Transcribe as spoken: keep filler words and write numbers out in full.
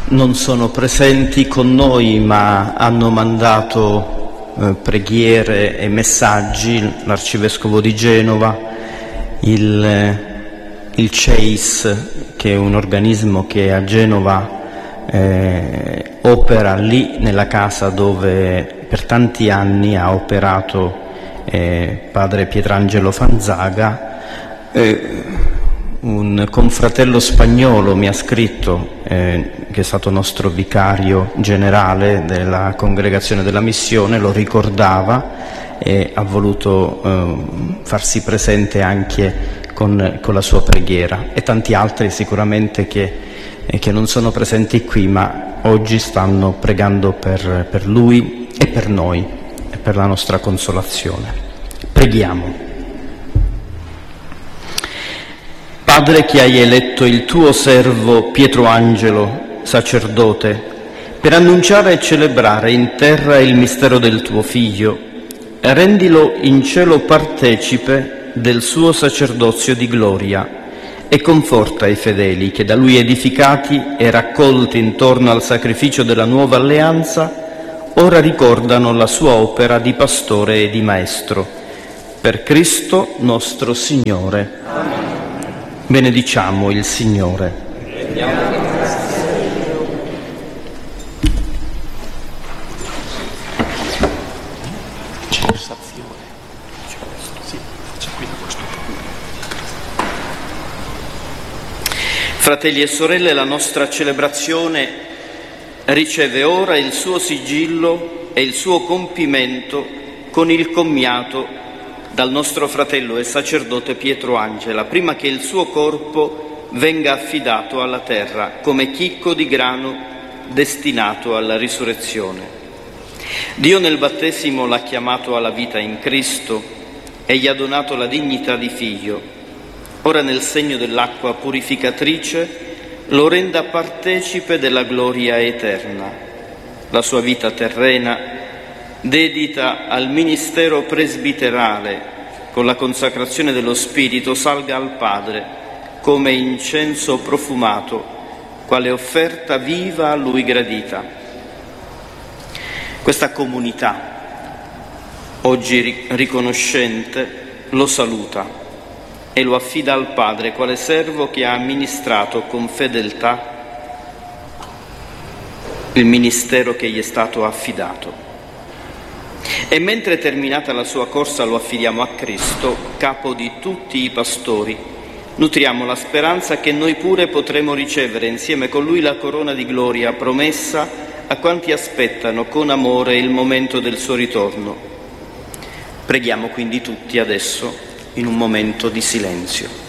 non sono presenti con noi, ma hanno mandato eh, preghiere e messaggi, l'Arcivescovo di Genova, il, eh, il C E I S, che è un organismo che a Genova eh, opera lì nella casa dove per tanti anni ha operato eh, padre Pietrangelo Fanzaga. Eh, un confratello spagnolo mi ha scritto, eh, che è stato nostro vicario generale della Congregazione della Missione, lo ricordava e ha voluto eh, farsi presente anche con, con la sua preghiera, e tanti altri sicuramente che, eh, che non sono presenti qui, ma oggi stanno pregando per, per lui e per noi e per la nostra consolazione. Preghiamo. Padre, che hai eletto il tuo servo Pietro Angelo, sacerdote, per annunciare e celebrare in terra il mistero del tuo Figlio, rendilo in cielo partecipe del suo sacerdozio di gloria e conforta i fedeli che da lui edificati e raccolti intorno al sacrificio della nuova alleanza, ora ricordano la sua opera di pastore e di maestro. Per Cristo nostro Signore. Amen. Benediciamo il Signore. Fratelli e sorelle, la nostra celebrazione riceve ora il suo sigillo e il suo compimento con il commiato dal nostro fratello e sacerdote Pietro Angela, prima che il suo corpo venga affidato alla terra come chicco di grano destinato alla risurrezione. Dio nel battesimo l'ha chiamato alla vita in Cristo e gli ha donato la dignità di figlio. Ora nel segno dell'acqua purificatrice lo renda partecipe della gloria eterna. La sua vita terrena dedita al ministero presbiterale con la consacrazione dello Spirito salga al Padre come incenso profumato, quale offerta viva a Lui gradita. Questa comunità, oggi riconoscente, lo saluta e lo affida al Padre quale servo che ha amministrato con fedeltà il ministero che gli è stato affidato. E mentre terminata la sua corsa lo affidiamo a Cristo, capo di tutti i pastori, nutriamo la speranza che noi pure potremo ricevere insieme con Lui la corona di gloria promessa a quanti aspettano con amore il momento del suo ritorno. Preghiamo quindi tutti adesso in un momento di silenzio.